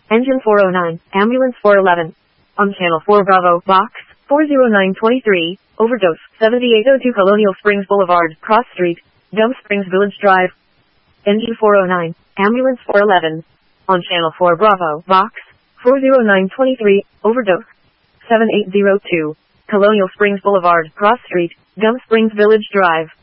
Engine 409, Ambulance 411. On Channel 4 Bravo, Box 40923, Overdose, 7802 Colonial Springs Boulevard, Cross Street, Gum Springs Village Drive. Engine 409, Ambulance 411. On Channel 4 Bravo, Box 40923, Overdose, 7802, Colonial Springs Boulevard, Cross Street, Gum Springs Village Drive.